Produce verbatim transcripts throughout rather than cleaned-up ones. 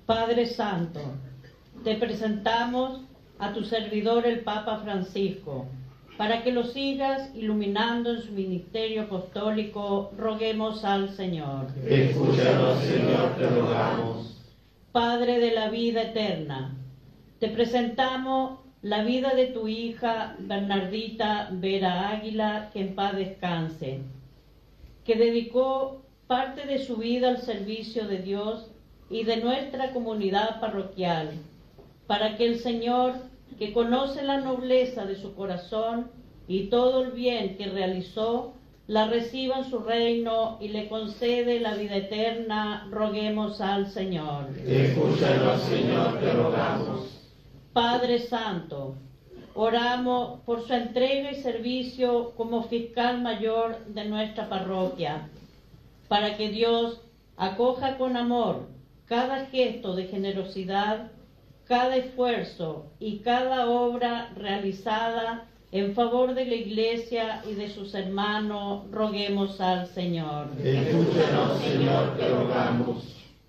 Padre Santo, te presentamos a tu servidor el Papa Francisco, para que lo sigas iluminando en su ministerio apostólico, roguemos al Señor. Escúchanos, Señor, te rogamos. Padre de la vida eterna, te presentamos la vida de tu hija Bernardita Vera Águila, que en paz descanse, que dedicó parte de su vida al servicio de Dios y de nuestra comunidad parroquial, para que el Señor, que conoce la nobleza de su corazón y todo el bien que realizó, la reciba en su reino y le concede la vida eterna, roguemos al Señor. Escúchanos, Señor, te rogamos. Padre Santo, oramos por su entrega y servicio como fiscal mayor de nuestra parroquia, para que Dios acoja con amor cada gesto de generosidad, cada esfuerzo y cada obra realizada en favor de la Iglesia y de sus hermanos, roguemos al Señor. Escúchanos, Señor, te rogamos.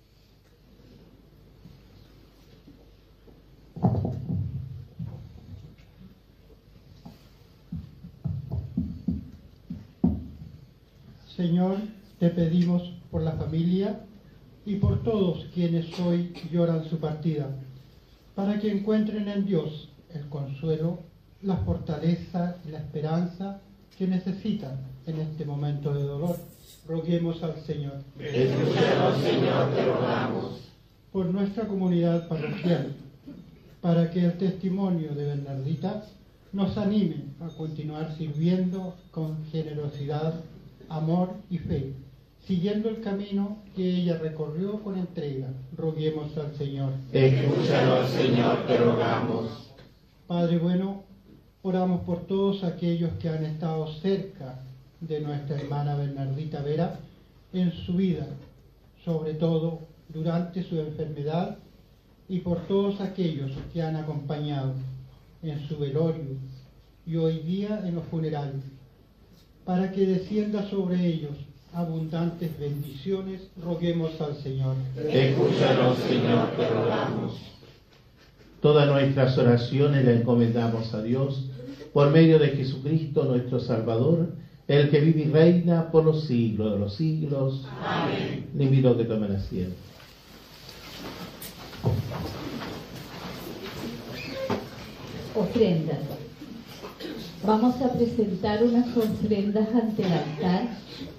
Señor, te pedimos por la familia y por todos quienes hoy lloran su partida, para que encuentren en Dios el consuelo, la fortaleza y la esperanza que necesitan en este momento de dolor. Roguemos al Señor. Escúchanos, Señor, te rogamos. Por nuestra comunidad parroquial, para que el testimonio de Bernardita nos anime a continuar sirviendo con generosidad, amor y fe, siguiendo el camino que ella recorrió con entrega. Roguemos al Señor. Escúchanos, Señor, te rogamos. Padre bueno, oramos por todos aquellos que han estado cerca de nuestra hermana Bernardita Vera en su vida, sobre todo durante su enfermedad, y por todos aquellos que han acompañado en su velorio y hoy día en los funerales, para que descienda sobre ellos abundantes bendiciones, roguemos al Señor. Escúchanos, Señor, te rogamos. Todas nuestras oraciones las encomendamos a Dios por medio de Jesucristo nuestro Salvador, el que vive y reina por los siglos de los siglos. Amén. Le invito a que tomen asiento. Ofrendas. Vamos a presentar unas ofrendas ante el altar